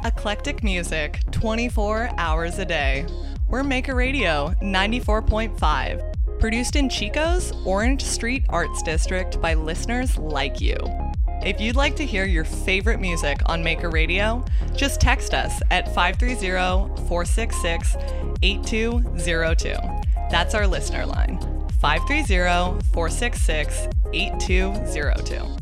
Eclectic music 24 hours a day. We're Maker Radio 94.5, produced in Chico's Orange Street Arts District by listeners like you. If you'd like to hear your favorite music on Maker Radio, just text us at 530-466-8202. That's our listener line, 530-466-8202.